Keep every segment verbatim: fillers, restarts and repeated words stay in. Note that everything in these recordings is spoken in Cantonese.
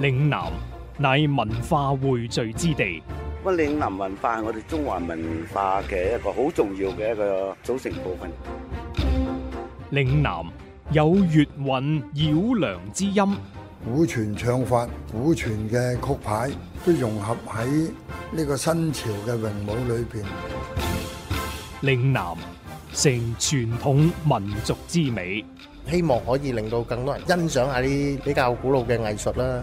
嶺南乃文化匯聚之地， 咁嶺南文化係我哋中華文化嘅一個好重要嘅一個組成部分。 嶺南有粵韻繞梁之音， 古傳唱法、古傳嘅曲牌都融合喺呢個新潮嘅詠舞裏邊。 嶺南成傳統民族之美， 希望可以令到更多人欣賞下啲比較古老嘅藝術啦。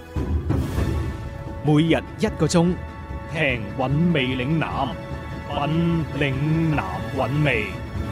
每日一個鐘，聽韻味嶺南，品嶺南韻味。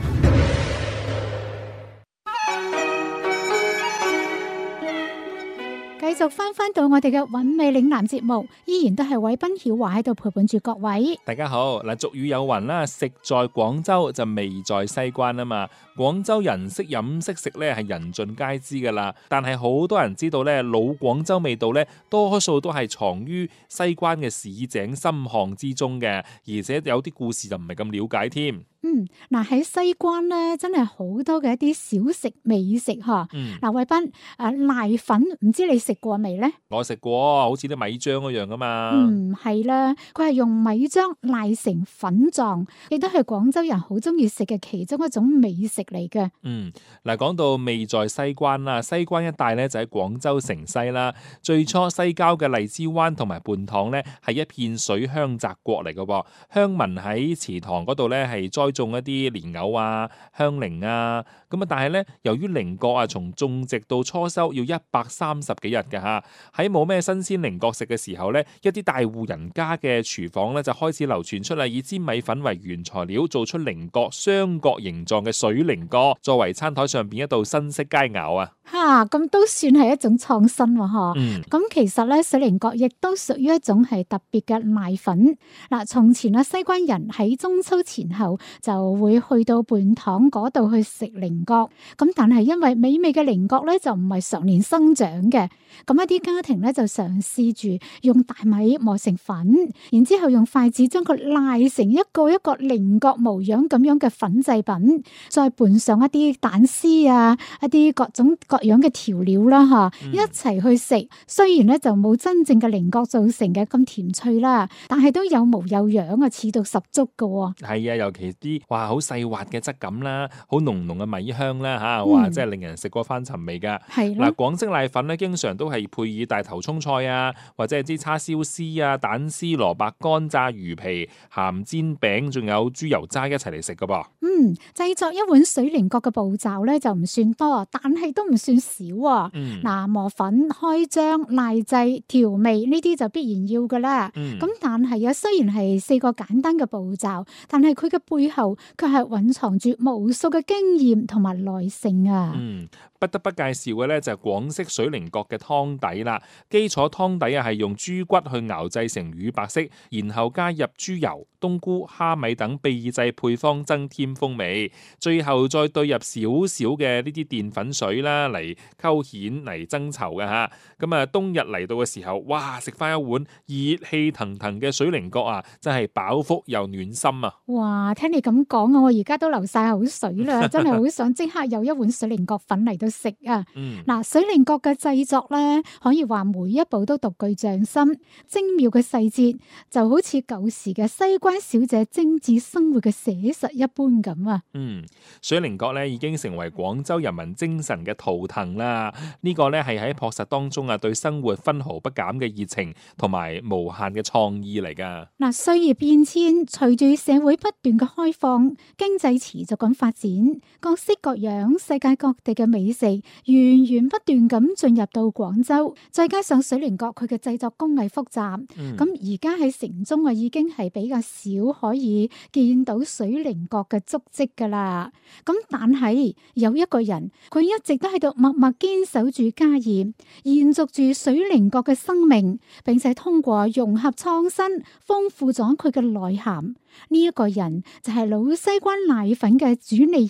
繼續翻翻到我哋嘅韻味嶺南節目，依然都係偉斌曉華喺度陪伴住各位。 大家好，嗱，俗語有云啦，食在廣州就味在西關啊嘛。廣州人識飲識食咧係人盡皆知噶啦，但係好多人知道咧老廣州味道咧，多數都係藏於西關嘅市井深巷之中嘅，而且有啲故事就唔係咁了解添。 嗯，嗱喺西關咧，真係好多嘅一啲小食美食嗬。 嗯， 嗱，偉斌，誒，瀨粉唔知你食過未咧？ 我食過，好似啲米漿嗰樣噶嘛。 嗯，係啦，佢係用米漿瀨成粉狀，亦都係廣州人好中意食嘅其中一種美食嚟嘅。 嗯，嗱，講到味在西關啦，西關一帶咧就喺廣州城西啦。最初西郊嘅荔枝灣同埋泮塘咧係一片水鄉澤國嚟嘅噃，鄉民喺祠堂嗰度咧係栽種一啲蓮藕啊、香菱啊，咁啊，但係咧由於菱角啊，從種植到初收要一百三十幾日嘅吓，喺冇咩新鮮菱角食嘅時候咧，一啲大戶人家嘅廚房咧就開始流傳出嚟，以粘米粉為原材料做出菱角雙角形狀嘅水菱角，作為餐台上邊一道新式佳肴啊！ 吓，咁都算係一種創新喎，嗬。 嗯， 咁其實咧，水菱角亦都屬於一種係特別嘅瀨粉。嗱，從前啊，西關人喺中秋前後就會去到泮塘嗰度去食菱角。咁但係因為美味嘅菱角咧就唔係常年生長嘅，咁一啲家庭咧就嘗試住用大米磨成粉，然之後用筷子將佢瀨成一個一個菱角模樣咁樣嘅粉製品，再拌上一啲蛋絲啊，一啲各種各樣嘅調料啦，吓、嗯、一齊去食。雖然咧就冇真正嘅菱角做成嘅咁甜脆啦，但係都有模有樣啊，似到十足噶。 係啊，尤其啲哇好細滑嘅質感啦，好濃濃嘅米香啦吓，哇、嗯、真係令人食過翻尋味噶。係嗱，廣式瀨粉咧，經常都係配以大頭蔥菜啊，或者係啲叉燒絲啊、蛋絲、蘿蔔乾、炸魚皮、鹹煎餅，仲有豬油渣一齊嚟食噶噃。 嗯，製作一碗水菱角嘅步驟咧就唔算多，但係都唔算少啊。嗱、嗯，磨粉、開漿、瀨製、調味呢啲就必然要噶啦。咁、嗯、但係啊，雖然係四個簡單嘅步驟，但係佢嘅背後卻係蘊藏住無數嘅經驗同埋耐性啊。 嗯，不得不介紹嘅咧就係廣式水菱角嘅湯底啦。基礎湯底啊係用豬骨去熬製成乳白色，然後加入豬油、冬菇、蝦米等秘製配方增添風味，最後再兌入少少嘅呢啲澱粉水啦嚟勾芡嚟增稠嘅吓。咁啊冬日嚟到嘅時候，哇食翻一碗熱氣騰騰嘅水菱角啊，真係飽腹又暖心啊！ 哇，聽你咁講啊，我而家都流晒口水啦，真係好想即刻有一碗水菱角粉嚟到食啊！嗱、嗯，水菱角嘅製作咧，可以話每一步都獨具匠心，精妙嘅細節就好似舊時嘅西關小姐精緻生活嘅寫實一般咁啊！ 嗯，水菱角咧已經成為廣州人民精神嘅圖騰啦。呢、這個咧係喺樸實當中啊，對生活分毫不減嘅熱情同埋無限嘅創意嚟噶。 嗱，歲月變遷，隨住社會不斷嘅開放，經濟持續咁發展，各式各樣世界各地嘅美食源源不斷咁進入到廣州，再加上水菱角佢嘅製作工藝複雜，咁而家喺城中啊已經係比較少可以見到水菱角嘅足跡噶啦。咁但係有一個人，佢一直都喺度默默堅守住家業，延續住水菱角嘅生命，並且通過融合創新，豐富咗佢嘅內涵。呢、這、一個人就係老西關瀨粉嘅主理人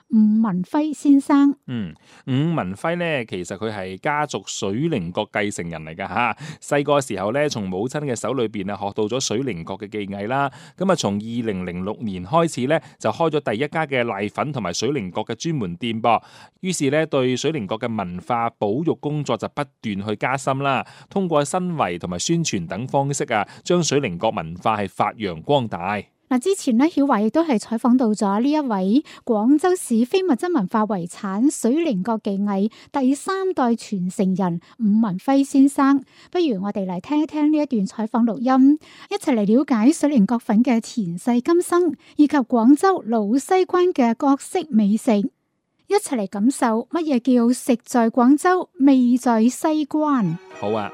伍文輝先生。 嗯，伍文輝咧，其實佢係家族水靈閣繼承人嚟噶吓。細個時候咧，從母親嘅手裏邊啊，學到咗水靈閣嘅技藝啦。咁啊，從二零零六年開始咧，就開咗第一家嘅瀨粉同埋水靈閣嘅專門店噃。於是咧，對水靈閣嘅文化保育工作就不斷去加深啦。通過申遺同埋宣傳等方式啊，將水靈閣文化係發揚光大。 嗱，之前咧，曉華亦都係採訪到咗呢一位廣州市非物質文化遺產水靈閣技藝第三代傳承人伍文輝先生。不如我哋嚟聽一聽呢一段採訪錄音，一齊嚟了解水靈閣粉嘅前世今生，以及廣州老西關嘅各式美食，一齊嚟感受乜嘢叫食在廣州，味在西關。 好啊。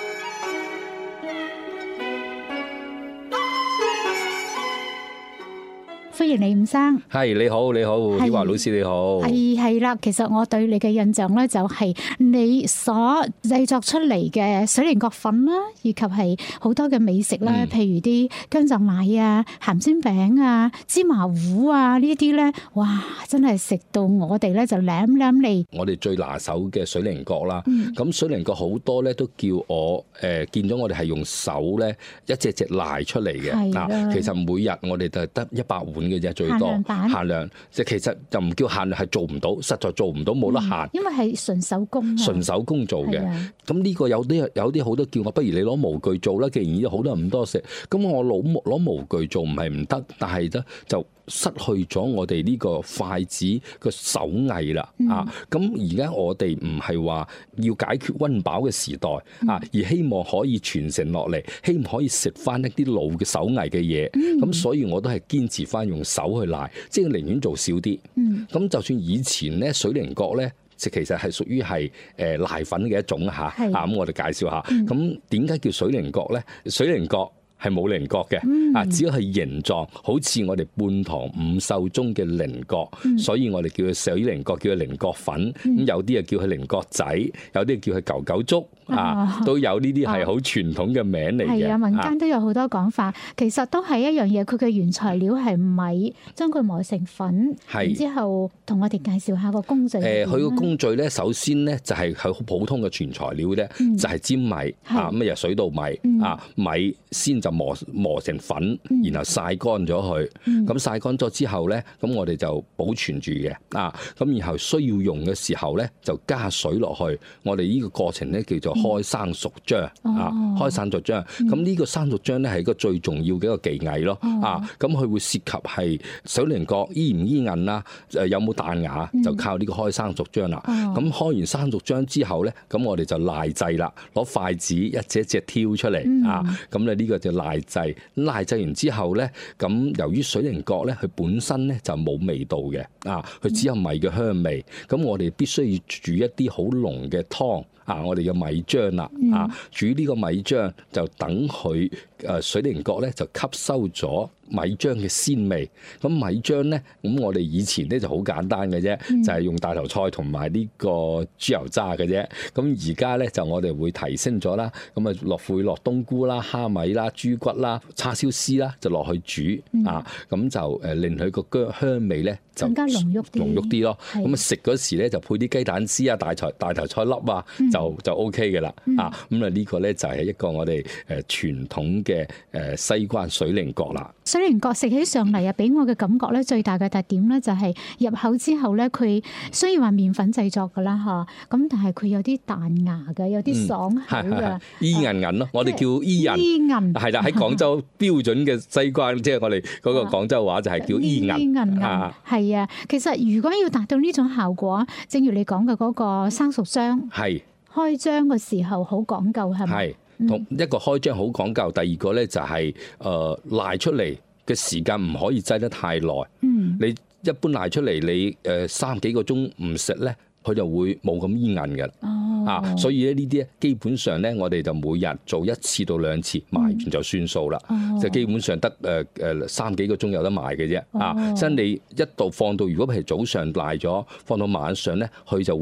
歡迎你，伍生。 係，你好，你好，曉華老師你好。 係係啦，其實我對你嘅印象咧，就係你所製作出嚟嘅水靈閣粉啦，以及係好多嘅美食啦，嗯、譬如啲薑撞奶啊、鹹煎餅啊、芝麻糊啊呢啲咧，哇！真係食到我哋咧就舐舐脷。 我哋最拿手嘅水靈閣啦，咁、嗯、水靈閣好多咧都叫我誒、呃、見咗我哋係用手咧一隻隻瀨出嚟嘅。嗱，其實每日我哋就得一百碗嘅啫，最多限量，限量即係其實就唔叫限量，係做唔到，實在做唔到，冇得限、嗯。因為係純手工，純手工做嘅。咁呢個有啲有啲好多叫我，不如你攞模具做啦。既然有好多人咁多食，咁我攞攞模具做唔係唔得，但係咧就失去咗我哋呢個筷子嘅手藝啦。嗯、啊，咁而家我哋唔係話要解決溫飽嘅時代啊，而希望可以傳承落嚟，希望可以食翻一啲老嘅手藝嘅嘢。咁、嗯、所以我都係堅持翻用手去瀨，即係寧願做少啲。咁、嗯、就算以前咧水靈閣咧，即其實係屬於係誒瀨粉嘅一種嚇。啊，咁我哋介紹下。咁點解叫水靈閣咧？水靈閣係冇稜角嘅，啊、嗯，只要係形狀，好似我哋半堂五秀中嘅稜角，嗯、所以我哋叫佢水靈閣，叫佢稜角粉。咁、嗯、有啲啊叫佢稜角仔，有啲叫佢九九粥，哦、啊，都有呢啲係好傳統嘅名嚟嘅。係啊，民間都有好多講法，其實都係一樣嘢。佢嘅原材料係米，將佢磨成粉，然之後同我哋介紹下個工序。誒、呃，佢個工序咧，首先咧就係佢好普通嘅全材料咧，嗯、就係粘米啊，咁啊又水稻米、嗯、啊，米先就磨磨成粉，然後曬乾咗佢。咁、嗯、曬乾咗之後咧，咁我哋就保存住嘅啊。咁然後需要用嘅時候咧，就加水落去。我哋呢個過程咧叫做開生熟漿、嗯、啊，開生熟漿。咁呢、嗯、個生熟漿咧係一個最重要嘅一個技藝咯。嗯、啊，咁佢會涉及係水靈閣依唔依韌啦，誒有冇彈牙，嗯、就靠呢個開生熟漿啦。咁、嗯、開完生熟漿之後咧，咁我哋就瀨製啦，攞筷子一隻一隻挑出嚟、嗯、啊。咁咧呢個就瀨製。瀨製完之後咧，咁由於水靈閣咧，佢本身咧就冇味道嘅啊，佢只有米嘅香味。咁我哋必須要煮一啲好濃嘅湯啊，我哋嘅米漿啦啊，煮呢個米漿就等佢誒水靈閣咧就吸收咗米漿嘅鮮味。咁米漿咧，咁我哋以前咧就好簡單嘅啫，嗯、就係用大頭菜同埋呢個豬油渣嘅啫。咁而家咧就我哋會提升咗啦，咁啊落會落冬菇啦、蝦米啦、豬骨啦、叉燒絲啦，就落去煮、嗯、啊，咁就誒令佢個香香味咧就更加濃郁啲，濃郁啲咯。咁啊食嗰時咧就配啲雞蛋絲啊、大菜大頭菜粒啊，嗯、就就 O K 嘅啦。嗯、啊，咁啊呢個咧就係一個我哋誒傳統嘅誒西關水靈閣啦。 水靈閣食起上嚟啊，俾我嘅感覺咧，最大嘅特點咧就係入口之後咧，佢雖然話麵粉製作噶啦嚇，咁但係佢有啲彈牙嘅，有啲爽口嘅， 伊韌韌咯，我哋叫伊韌， 伊韌係啦，喺廣州標準嘅西關，即係我哋嗰個廣州話就係叫伊韌。伊韌韌係啊，其實如果要達到呢種效果，正如你講嘅嗰個生熟漿，係開漿嘅時候好講究係咪？ 同一個開漿好講究，第二個咧就係誒瀨出嚟嘅時間唔可以擠得太耐。嗯，你一般瀨出嚟，你誒三幾個鐘唔食咧，佢就會冇咁煙韌嘅。哦，啊，所以咧呢啲咧基本上咧，我哋就每日做一次到兩次，賣完就算數啦。嗯、就基本上得誒誒三幾個鐘有得賣嘅啫。啊，即係、哦、你一度放到，如果譬如早上瀨咗，放到晚上咧，佢就會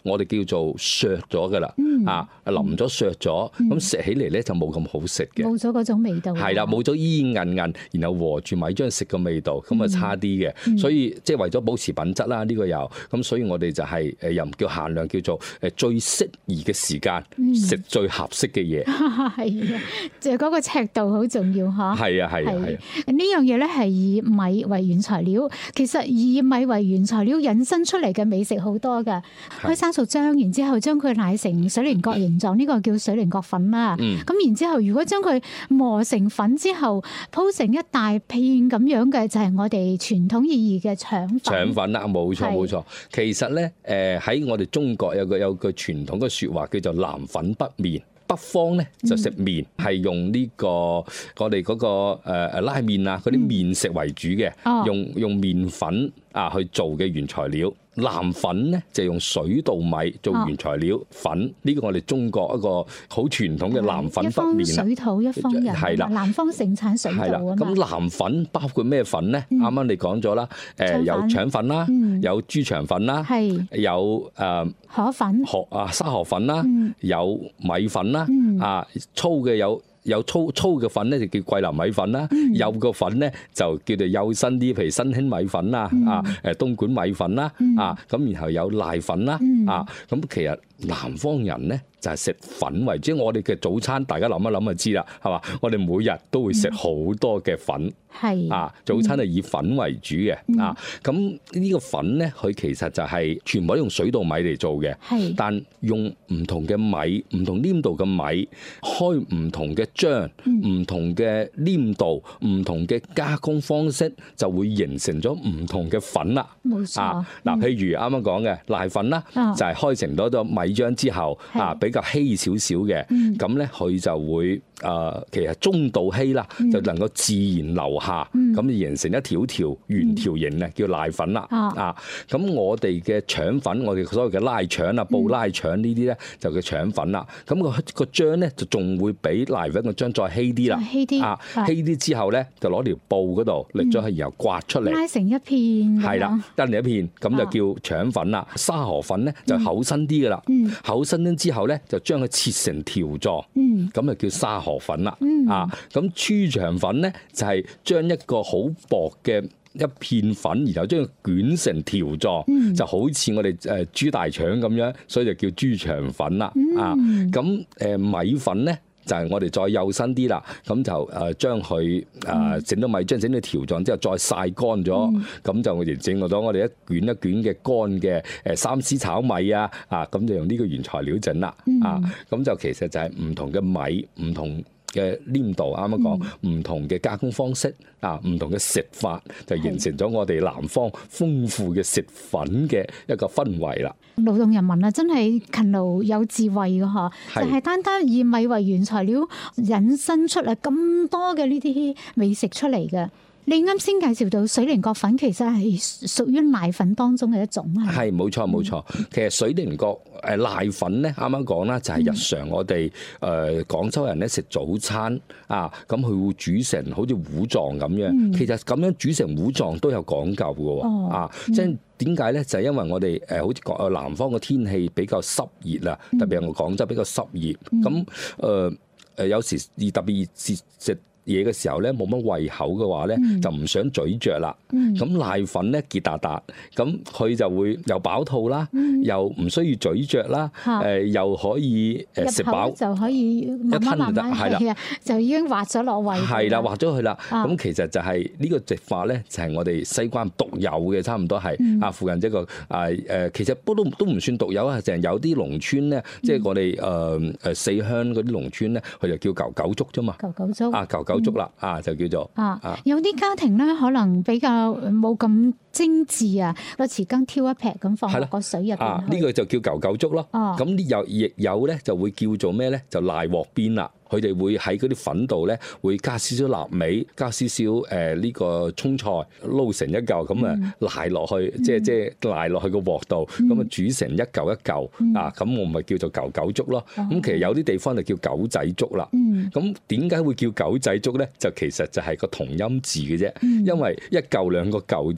我哋叫做削咗㗎啦，嗯、啊淋咗削咗，咁食、嗯、起嚟咧就冇咁好食嘅， 冇咗嗰種味道。 係啦，冇咗煙煙韌韌，然後和住米漿食嘅味道，咁啊差啲嘅。嗯、所以即係為咗保持品質啦，呢、呢個又咁，所以我哋就係誒又唔叫限量，叫做誒最適宜嘅時間食、嗯、最合適嘅嘢。 係啊，就係嗰個尺度好重要嚇。係啊係啊係啊！呢樣嘢咧係以米為原材料，其實以米為原材料引申出嚟嘅美食好多㗎。開生熟漿，然之後將佢奶成水菱角形狀，呢、呢個叫水菱角粉啦。咁、嗯、然之後，如果將佢磨成粉之後，鋪成一大片咁樣嘅，就係我哋傳統意義嘅腸粉。 腸粉啦，冇錯冇錯。其實咧，誒喺我哋中國有個有個傳統嘅説話叫做南粉北麵。北方咧就食麵，係、嗯、用呢、這個我哋嗰、那個誒誒、呃、拉麵啊嗰啲麵食為主嘅、嗯哦，用用麵粉啊去做嘅原材料。南粉咧就用水稻米做原材料、哦、粉，呢、這個我哋中國一個好傳統嘅南粉北麵。一方水土一方人，係啦，南方盛產水稻啊嘛。咁南粉包括咩粉咧？啱啱、嗯、你講咗啦，誒、呃、有腸粉啦，嗯、有豬腸粉啦，係有誒、呃、河粉、河啊沙河粉啦，嗯、有米粉啦，嗯、啊粗嘅有。有粗粗嘅粉咧就叫桂林米粉啦，嗯、幼個粉咧就叫做幼身啲，譬如新興米粉啦，嗯、啊誒東莞米粉啦，嗯、啊咁然後有瀨粉啦，嗯、啊咁其實南方人咧就係食粉為主，我哋嘅早餐大家諗一諗就知啦，係嘛？我哋每日都會食好多嘅粉，係、嗯、啊早餐係以粉為主嘅，嗯、啊咁呢個粉咧佢其實就係全部都用水稻米嚟做嘅，係但用唔同嘅米、唔同黏度嘅米開唔同嘅漿，唔、嗯、同嘅黏度、唔同嘅加工方式，就會形成咗唔同嘅粉啦。冇錯。啊嗱，譬如啱啱講嘅瀨粉啦，嗯、就係開成咗咗米漿之後，是啊比較稀少少嘅，咁咧佢就會誒、呃、其實中度稀啦，嗯、就能夠自然流下，咁、嗯、形成一條條圓條形咧，叫瀨粉啦。嗯、啊，咁我哋嘅腸粉，我哋所謂嘅拉腸啊、布拉腸呢啲咧，就叫腸粉啦。咁、個個漿咧就仲會比瀨粉個漿再稀啲啦。稀啲啊，稀啲之後咧就攞條布嗰度力咗去，然後刮出嚟，拉成一片。係啦，拉成一片，咁就叫腸粉啦。啊、沙河粉咧就厚身啲噶啦，嗯、厚身啲之後咧就將佢切成條狀，咁、嗯、就叫沙河粉啦。嗯、啊，咁豬腸粉咧就係將一個好薄嘅一片粉，然後將佢捲成條狀，嗯、就好似我哋誒豬大腸咁樣，所以就叫豬腸粉啦。嗯、啊，咁誒米粉咧就係我哋再幼身啲啦，咁就誒將佢誒整到米漿整到條狀之後，再曬乾咗，咁、嗯、就形成咗我哋一卷一卷嘅乾嘅誒三絲炒米啊，啊咁就用呢個原材料整啦，嗯、啊咁就其實就係唔同嘅米，唔同嘅黏度，啱啱講唔同嘅加工方式啊，唔同嘅食法，就形成咗我哋南方豐富嘅食粉嘅一個氛圍啦。 勞動人民啊，真係勤勞有智慧嘅嗬，是就係單單以米為原材料引申出嚟咁多嘅呢啲美食出嚟嘅。你啱先介紹到水菱角粉其實係屬於瀨粉當中嘅一種係。係冇錯冇錯，其實水菱角誒瀨粉咧，啱啱講啦，就係日常我哋誒廣州人咧食早餐啊，咁佢會煮成好似糊狀咁樣。嗯、其實咁樣煮成糊狀都有講究嘅喎，哦、啊，即係點解咧？就係、是、因為我哋誒好似講南方嘅天氣比較濕熱啊，特別係我廣州比較濕熱，咁誒誒有時而特別熱食嘢嘅時候咧，冇乜胃口嘅話咧，嗯、就唔想咀嚼啦。咁瀨、嗯、粉咧結達達，咁佢就會又飽肚啦，嗯、又唔需要咀嚼啦，誒、嗯呃、又可以誒食飽就可以慢慢慢慢係啦，就已經滑咗落胃。係啦，滑咗去啦。咁、啊、其實就係呢個食法咧，就係我哋西關獨有嘅，差唔多係啊、嗯、附近一個啊誒，其實都都都唔算獨有啊，成有啲農村咧，即係、嗯、我哋誒誒四鄉嗰啲農村咧，佢就叫舊九粥啫嘛。舊九粥啊，舊九粥啦，啊就叫做啊，有啲家庭咧可能比較冇咁精緻啊，攞匙羹挑一劈咁放落個水入邊。啊，呢個就叫舊九粥咯。哦，咁有亦有咧就會叫做咩咧？就瀨鑊邊啦。佢哋會喺嗰啲粉度咧，會加少少臘味，加少少誒呢個葱菜，撈成一嚿咁啊，瀨落去，嗯、即係即係瀨落去個鑊度，咁啊、嗯、煮成一嚿一嚿、嗯、啊，咁我咪叫做舊九粥咯。咁、哦、其實有啲地方就叫狗仔粥啦。咁點解會叫狗仔粥咧？就其實就係個同音字嘅啫，嗯、因為一嚿兩個舊字咧就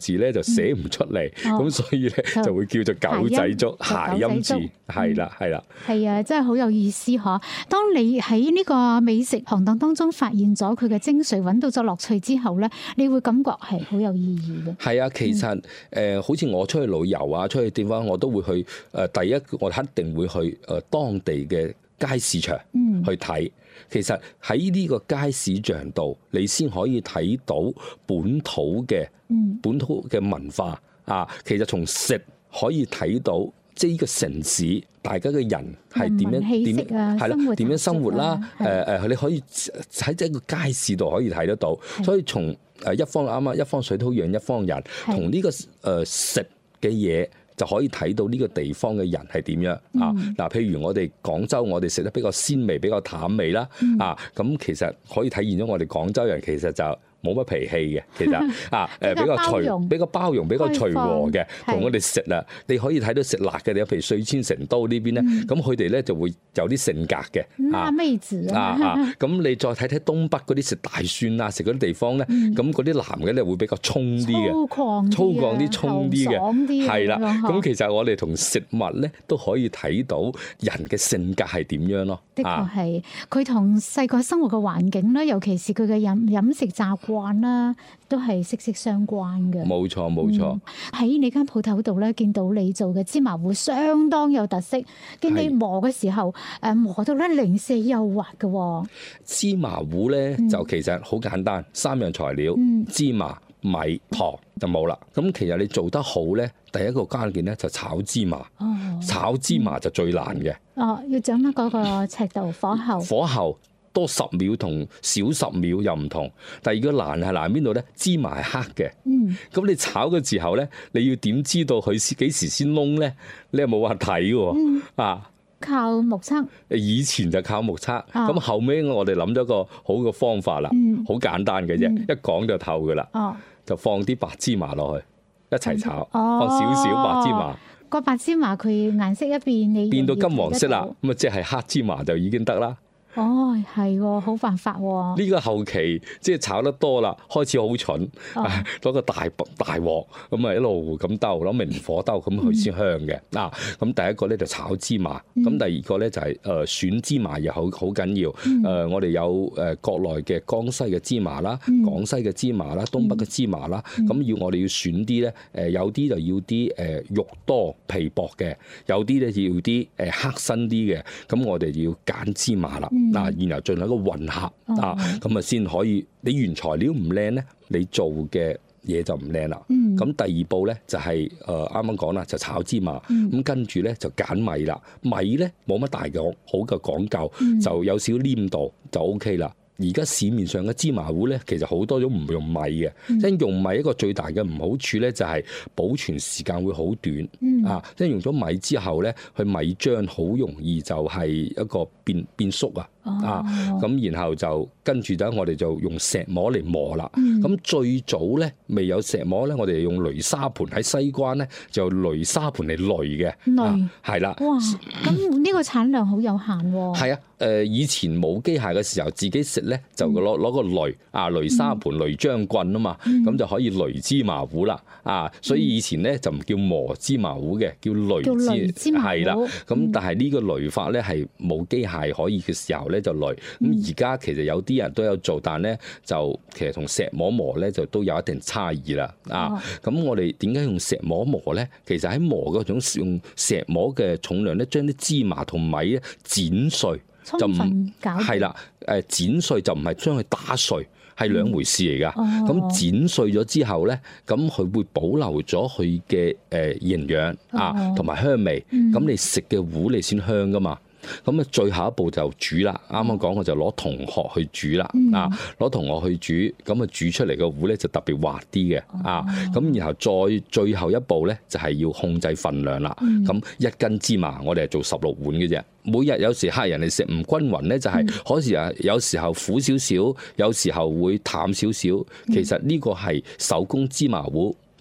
寫唔出嚟，咁、嗯、所以咧就會叫做狗仔粥、諧音字，係啦係啦。係啊，真係好有意思嗬！當你喺呢個美食行當當中發現咗佢嘅精髓，揾到咗樂趣之後咧，你會感覺係好有意義嘅。係啊， 其實誒、呃，好似我出去旅遊啊，出去地方我都會去誒、呃，第一我一定會去誒、呃、當地嘅街市場去睇。嗯、其實喺呢個街市場度，你先可以睇到本土嘅、嗯、本土嘅文化啊。其實從食可以睇到。即係呢個城市，大家嘅人係點樣點係啦？點樣生活啦？誒誒，你可以喺一個街市度可以睇得到。所以從誒一方啱啱一方水土養一方人，同呢個誒食嘅嘢就可以睇到呢個地方嘅人係點樣啊？嗱，譬如我哋廣州，我哋食得比較鮮味、比較淡味啦。啊，咁其實可以體現咗我哋廣州人其實就冇乜脾氣嘅，其實啊誒比較隨比較包容、比較隨和嘅，同我哋食啦。你可以睇到食辣嘅，你譬如四川成都呢邊咧，咁佢哋咧就會有啲性格嘅。辣妹子啊啊！咁你再睇睇東北嗰啲食大蒜啊，食嗰啲地方咧，咁嗰啲男嘅咧會比較衝啲嘅，粗獷粗獷啲、衝啲嘅，係啦。咁其實我哋同食物咧都可以睇到人嘅性格係點樣咯。的確係，佢同細個生活嘅環境咧，尤其是佢嘅飲飲食習慣啦，都係息息相關嘅。冇錯冇錯。喺、嗯、你間鋪頭度咧，見到你做嘅芝麻糊相當有特色，見你磨嘅時候，誒磨到咧零舍幼滑嘅。芝麻糊咧就其實好簡單，嗯、三樣材料：嗯、芝麻、米、糖就冇啦。咁其實你做得好咧，第一個關鍵咧就炒芝麻。哦、炒芝麻就最難嘅。哦，要掌握嗰個尺度，火候。火候。多十秒同少十秒又唔同。第二個難係難邊度咧？芝麻係黑嘅。嗯。咁你炒嘅時候咧，你要點知道佢幾時先燶咧？你又冇話睇喎。嗯、啊。靠目測。以前就靠目測。咁、哦、後尾我哋諗咗個好嘅方法啦。嗯。好簡單嘅啫，嗯、一講就透噶啦。哦。就放啲白芝麻落去，一齊炒。哦。放少少白芝麻。個白芝麻佢顏色一變，你變到金黃色啦，咁啊即係黑芝麻就已經得啦。哦，係喎，好辦法喎！呢個後期即係炒得多啦，開始好蠢，攞、哦、個大大鑊咁啊一路咁兜，攞明火兜咁佢先香嘅。嗱、嗯，咁、啊、第一個咧就炒芝麻，咁、嗯、第二個咧就係誒選芝麻又好好緊要。誒、嗯呃，我哋有誒國內嘅江西嘅芝麻啦，嗯、廣西嘅芝麻啦，東北嘅芝麻啦，咁、嗯、要我哋要選啲咧，誒有啲就要啲誒肉多皮薄嘅，有啲咧要啲誒黑身啲嘅，咁我哋要揀芝麻啦。嗯嗱，然後進行一個混合、哦、啊，咁啊先可以。你原材料唔靚咧，你做嘅嘢就唔靚啦。咁、嗯、第二步咧就係誒啱啱講啦，就炒芝麻。咁、嗯、跟住咧就揀米啦。米咧冇乜大嘅好嘅講究，嗯、就有少黏度就 O K 啦。而家市面上嘅芝麻糊咧，其實好多種唔用米嘅。嗯、即係用米一個最大嘅唔好處咧，就係保存時間會好短。嗯、啊，即係用咗米之後咧，佢米漿好容易就係一個變變縮啊。啊，咁然後就跟住咧，我哋就用石磨嚟磨啦。咁、嗯、最早咧未有石磨咧，我哋用擂沙盤喺西關咧，就擂沙盤嚟擂嘅。擂係啦。哇！咁呢個產量好有限喎。係啊，誒以前冇機械嘅時候，自己食咧就攞攞個擂啊，擂沙盤、擂漿棍啊嘛，咁、嗯、就可以擂芝麻糊啦。啊，所以以前咧就唔叫磨芝麻糊嘅，叫擂芝麻糊。係啦，咁但係呢個擂法咧係冇機械可以嘅時候咧。就累咁而家其實有啲人都有做，但咧就其實同石磨磨咧就都有一定差異啦。啊，咁我哋點解用石磨磨咧？其實喺磨嗰種用石磨嘅重量咧，將啲芝麻同米咧剪碎，就唔係啦。誒，剪碎就唔係將佢打碎，係兩回事嚟噶。咁、嗯哦、剪碎咗之後咧，咁佢會保留咗佢嘅誒營養啊，同埋香味。咁、嗯、你食嘅糊你先香噶嘛。咁啊，最後一步就煮啦。啱啱講我就攞銅殼去煮啦。嗯、啊，攞銅殼去煮，咁啊煮出嚟嘅糊咧就特別滑啲嘅。啊，咁然後再最後一步咧就係要控制份量啦。咁、嗯、一斤芝麻我哋係做十六碗嘅啫。每日有時客人嚟食唔均勻咧，就係嗰時啊，有時候苦少少，有時候會淡少少。其實呢個係手工芝麻糊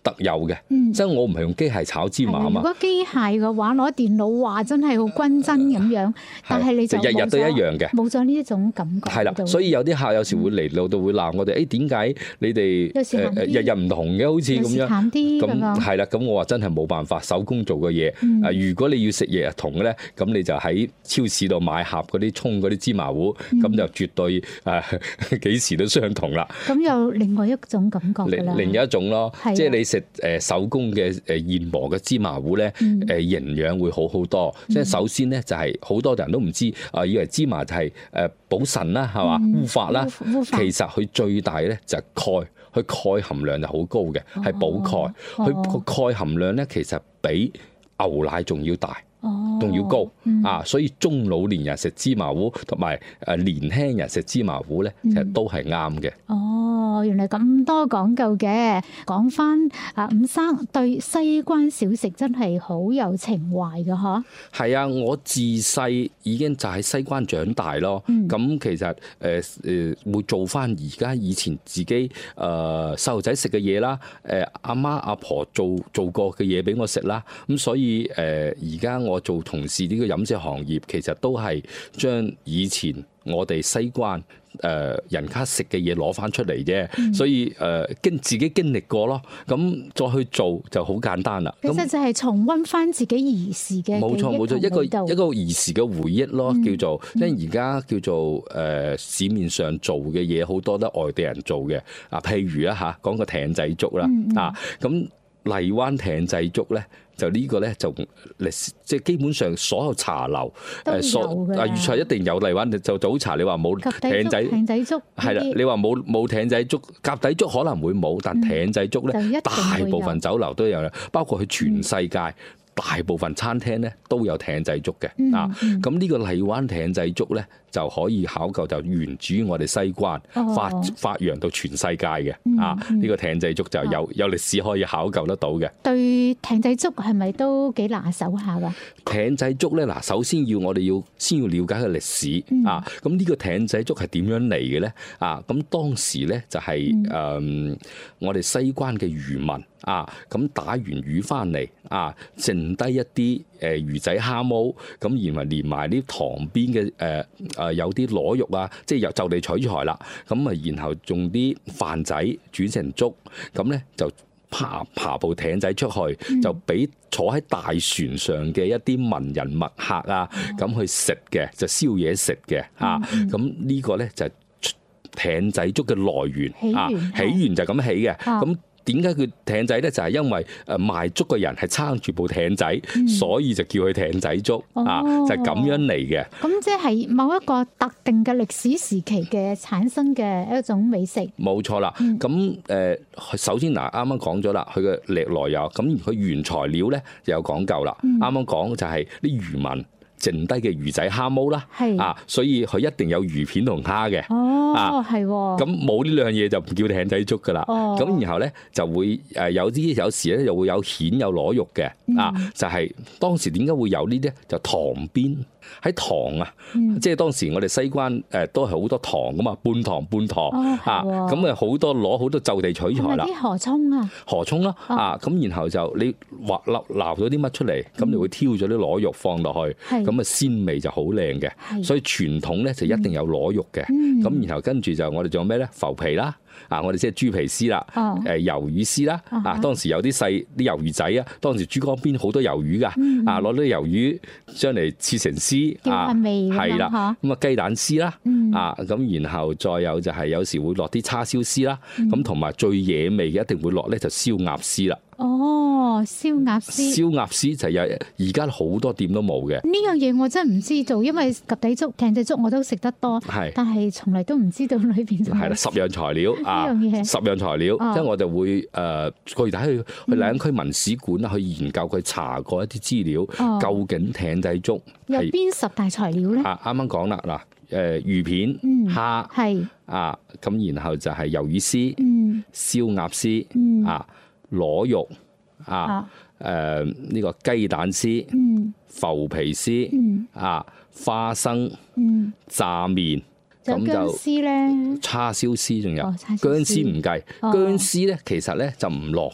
特有嘅， 嗯、 即係我唔係用機械炒芝麻啊嘛。 如果機械嘅話，攞電腦話真係好均真咁樣，但係你就日日都一樣嘅， 冇咗呢一種感覺。 係啦，所以有啲客有時會嚟到都會鬧我哋，誒點解你哋誒日日唔同嘅，好似咁樣淡啲咁係啦。咁我話真係冇辦法，手工做嘅嘢。 嗯、 啊，如果你要食日日同嘅咧，咁你就喺超市度買盒嗰啲沖嗰啲芝麻糊，咁、嗯、就絕對誒幾時都相同啦。 咁有另外一種感覺㗎啦， 另一種咯，即係你食誒手工嘅誒現磨嘅芝麻糊咧，誒、嗯、營養會好好多。即係、嗯、首先咧就係好多人都唔知啊，以為芝麻就係誒補腎啦，係嘛烏發啦，其實佢最大咧就係鈣，佢鈣含量就好高嘅，係補鈣。佢個鈣含量咧其實比牛奶仲要大。仲要高、嗯、啊！所以中老年人食芝麻糊同埋誒年輕人食芝麻糊咧，其實都係啱嘅。 哦，原來咁多講究嘅。講翻啊，伍生對西關小食真係好有情懷嘅嗬。係啊，我自細已經就喺西關長大咯。咁、嗯、其實誒誒、呃、會做翻而家以前自己誒細路仔食嘅嘢啦。誒阿媽阿婆做做過嘅嘢俾我食啦。咁所以誒而家我做同事呢個飲食行業，其實都係將以前我哋西關誒、呃、人家食嘅嘢攞翻出嚟啫，嗯、所以誒經、呃、自己經歷過咯，咁再去做就好簡單啦。 其實就係重溫翻自己兒時嘅冇錯冇錯，一個一個兒時嘅回憶咯， 嗯、 叫做因為而家叫做誒、呃、市面上做嘅嘢好多都外地人做嘅啊，譬如啊嚇講個艇仔粥啦、嗯嗯、啊，咁荔灣艇仔粥咧。就呢個咧就歷史，即係基本上所有茶樓誒所啊粵菜一定有荔灣就早茶。你話冇艇仔艇仔粥係啦，你話冇冇艇仔粥，鴿底粥可能會冇，但艇仔粥咧、嗯、大部分酒樓都有啦，包括佢全世界。嗯大部分餐廳咧都有艇仔粥嘅、嗯、啊，咁呢個荔灣艇仔粥咧就可以考究就源自於我哋西關、哦、發發揚到全世界嘅、嗯、啊，呢、呢個艇仔粥就有、哦、有歷史可以考究得到嘅。 對艇仔粥係咪都幾拿手下㗎？ 艇仔粥咧嗱，首先要我哋要先要了解個歷史、嗯、啊，咁呢個艇仔粥係點樣嚟嘅咧？啊，咁當時咧就係、是、誒、嗯嗯、我哋西關嘅漁民。啊，咁打完魚翻嚟啊，剩低一啲誒魚仔蝦毛，咁然後連埋啲塘邊嘅誒誒有啲螺肉啊，即係又就地取材啦。咁啊，然後用啲飯仔煮成粥，咁咧就爬爬部艇仔出去，嗯、就俾坐喺大船上嘅一啲文人墨客啊，咁、嗯、去食嘅，就燒嘢食嘅啊。咁、嗯、呢個咧就係艇仔粥嘅來源， 起源啊，起源就咁起嘅，咁、啊。點解佢艇仔咧？就係、是、因為誒賣粥嘅人係撐住部艇仔，嗯、所以就叫佢艇仔粥、哦、啊，就係、是、咁樣嚟嘅。 咁即係某一個特定嘅歷史時期嘅產生嘅一種美食。冇錯啦。咁誒、嗯，首先嗱，啱啱講咗啦，佢嘅歷來有，咁佢原材料咧就有講究啦。啱啱講就係啲漁民剩低嘅魚仔蝦毛啦，啊，所以佢一定有魚片同蝦嘅。 哦， 啊， 係喎。 咁冇呢兩嘢就唔叫艇仔粥噶啦。哦。咁然後咧就會誒有啲有時咧又會有蜆有螺肉嘅。啊，就係當時點解會有呢啲？就塘邊喺塘啊，即係當時我哋西關誒都係好多塘噶嘛，半塘半塘啊，咁啊好多攞好多就地取材啦。 啲河涌啊， 河涌啦，啊，咁然後就你劃撈撈咗啲乜出嚟，咁你會挑咗啲螺肉放落去，咁啊鮮味就好靚嘅。所以傳統咧就一定有螺肉嘅，咁然後跟住就我哋仲有咩咧？浮皮啦。啊！我哋即係豬皮絲啦，誒、oh. 魷魚絲啦，啊、uh huh. 當時有啲細啲魷魚仔啊，當時珠江邊好多魷魚噶，mm hmm. 啊攞啲魷魚將嚟切成絲，啊係啦，咁啊雞蛋絲啦，mm hmm. 啊咁然後再有就係有時會落啲叉燒絲啦，咁同埋最惹味嘅一定會落咧就燒鴨絲啦。 哦，燒鴨絲， 燒鴨絲就有而家好多店都冇嘅。 呢樣嘢我真係唔知道，因為及第粥、艇仔粥我都食得多，係，但係從嚟都唔知道裏邊係啦，十樣材料啊，十樣材料，即係我就會誒具體去去荔灣區文史館啦，去研究佢查過一啲資料，究竟艇仔粥有邊十大材料咧？ 啊，啱啱講啦，嗱，誒魚片、蝦係啊，咁然後就係魷魚絲、燒鴨絲啊。螺肉啊，誒呢、呃這個雞蛋絲、嗯、浮皮絲、嗯、啊花生、嗯、炸麵，咁就薑絲咧，叉燒絲仲有薑絲唔計，薑絲咧其實咧就唔落嘅。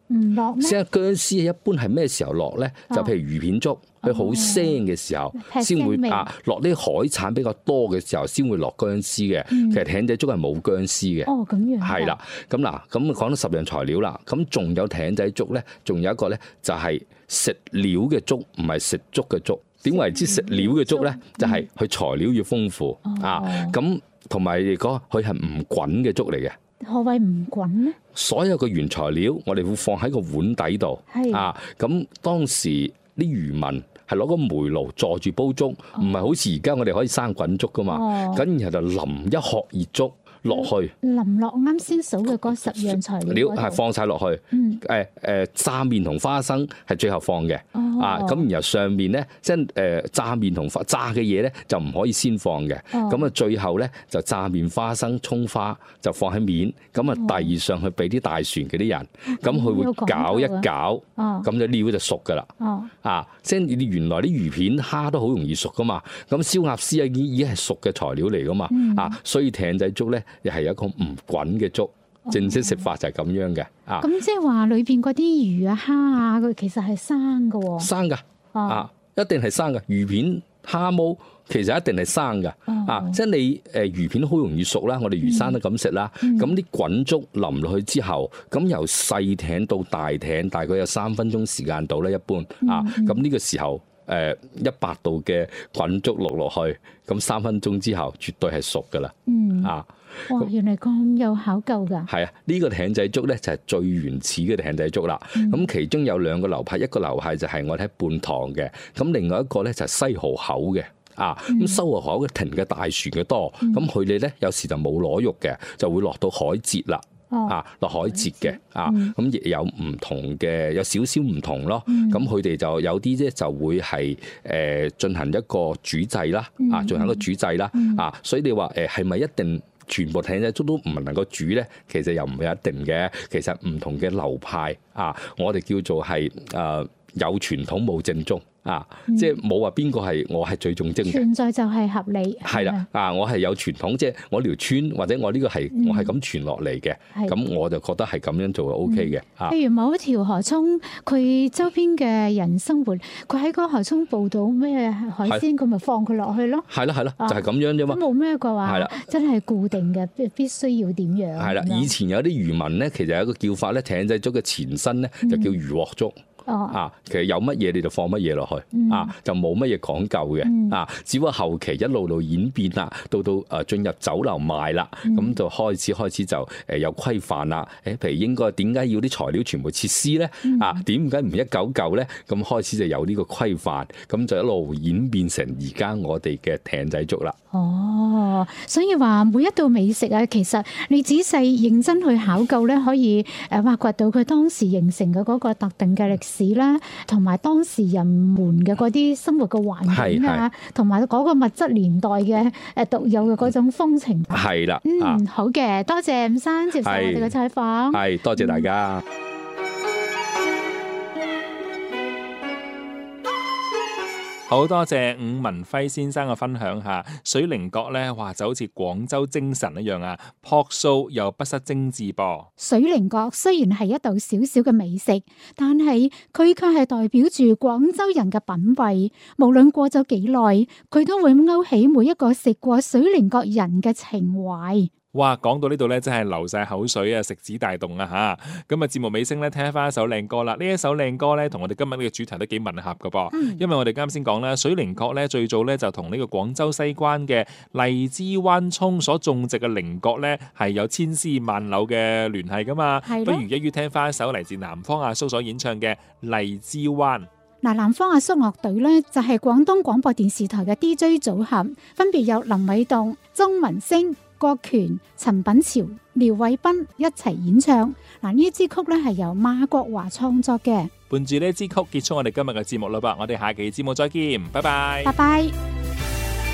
唔落咩？ 即係薑絲一般係咩時候落咧？就譬如魚片粥，佢好腥嘅時候先會啊落啲海產比較多嘅時候先會落薑絲嘅。其實艇仔粥係冇薑絲嘅。 哦，咁樣。係啦，咁嗱，咁講到十樣材料啦，咁仲有艇仔粥咧，仲有一個咧就係食料嘅粥，唔係食粥嘅粥。點為之食料嘅粥咧？就係佢材料要豐富啊，咁同埋嚟講，佢係唔滾嘅粥嚟嘅。 何謂唔滾咧？ 所有嘅原材料，我哋會放喺個碗底度啊。咁當時啲漁民係攞個煤爐坐住煲粥，唔係好似而家我哋可以生滾粥噶嘛。咁、哦、然後就淋一殼熱粥落去， 淋落啱先數嘅嗰十樣材料係放晒落去。誒、嗯、誒、呃，炸麵同花生係最後放嘅。哦、啊，咁然後上面咧，即係誒炸麵同花炸嘅嘢咧，就唔可以先放嘅。咁啊、哦，最後咧就炸麵、花生、葱花就放喺面，咁啊遞上去俾啲大船嗰啲人，咁佢、哦、會攪一攪，咁、哦、就料就熟噶啦。哦、啊，即係你原來啲魚片、蝦都好容易熟噶嘛。咁燒鴨絲啊，已已經係熟嘅材料嚟噶嘛。嗯、啊，所以艇仔粥咧。又係一個唔滾嘅粥，正式食法就係咁樣嘅。啊， 咁即係話裏邊嗰啲魚啊、蝦啊，佢其實係生嘅喎。生㗎， 啊，一定係生嘅。魚片、蝦毛其實一定係生嘅。啊，即係你誒魚片好容易熟啦，我哋魚生都咁食啦。咁啲滾粥淋落去之後，咁由細艇到大艇，大概有三分鐘時間到啦，一般。啊，咁呢個時候誒一百度嘅滾粥落落去，咁三分鐘之後絕對係熟㗎啦。嗯。啊。 哇！原來咁有考究㗎。係啊，呢、這個艇仔粥咧就係最原始嘅艇仔粥啦。咁、嗯、其中有兩個流派，一個流派就係我哋喺半塘嘅，咁另外一個咧就係西蠔口嘅。啊，咁西蠔口嘅停嘅大船嘅多，咁佢哋咧有時就冇攞肉嘅，就會落到海蜇啦。哦、啊，落海蜇嘅。啊，咁亦有唔同嘅，有少少唔同咯。咁佢哋就有啲咧就會係誒進行一個煮製啦。啊，進行一個煮製啦。啊，所以你話誒係咪一定全部艇仔粥都唔能夠煮咧？其實又唔係一定嘅。其實唔同嘅流派啊，我哋叫做係誒、呃、有傳統冇正宗。啊，即係冇話邊個係我係最重精嘅， 存在就係合理。 係啦，啊，我係有傳統，即係我條村或者我呢個係、嗯、我係咁傳落嚟嘅，咁的我就覺得係咁樣做係 O K 嘅。啊、 譬如某一條河涌，佢周邊嘅人生活，佢喺個河涌捕到咩海鮮，佢咪的放佢落去咯。係咯係咯，就係、是、咁樣啫嘛。冇咩嘅話，的真係固定嘅，必須要點樣？係啦，以前有啲漁民咧，其實有一個叫法咧，艇仔粥嘅前身咧就叫魚鑊粥。嗯啊，其實有乜嘢你就放乜嘢落去，嗯、啊，就冇乜嘢講究嘅，嗯、啊，只不過後期一路路演變啦，到到誒進入酒樓賣啦，咁、嗯、就開始開始就誒有規範啦。誒，譬如應該點解要啲材料全部切絲咧？嗯、啊，點解唔一嚿嚿咧？咁開始就有呢個規範，咁就一路演變成而家我哋嘅艇仔粥啦。 哦，所以話每一道美食啊，其實你仔細認真去考究咧，可以誒挖掘到佢當時形成嘅嗰個特定嘅歷史啦，同埋當時人們嘅嗰啲生活嘅環境啊，同埋嗰個物質年代嘅誒獨有嘅嗰種風情。係啦，嗯，啊、好嘅，多謝伍生接受我哋嘅採訪。 係，多謝大家。嗯好多謝伍文輝先生嘅分享下，水靈閣咧，哇就好似廣州精神一樣啊，樸素又不失精緻噃。 水靈閣雖然係一道小小嘅美食，但係佢卻係代表住廣州人嘅品味。無論過咗幾耐，佢都會勾起每一個食過水靈閣人嘅情懷。 哇，講到呢度咧，真係流晒口水啊！食指大動啊吓！咁啊，節目尾聲咧，聽翻一首靚歌啦。呢一首靚歌咧，同我哋今日呢個主題都幾吻合噶噃。嗯、因為我哋啱先講啦，水靈閣咧最早咧就同呢個廣州西關嘅荔枝灣涌所種植嘅靈閣咧係有千絲萬縷嘅聯繫噶嘛。的不如一於聽翻一首嚟自南方阿叔所演唱嘅《荔枝灣》。 嗱，南方阿叔樂隊咧就係廣東廣播電視台嘅 D J 組合，分別有林偉棟、鍾文星、郭權、陳品潮、廖偉斌一齊演唱。嗱，呢支曲咧係由馬國華創作嘅。 伴住呢支曲結束我哋今日嘅節目啦噃，我哋下期節目再見，拜拜。 拜拜。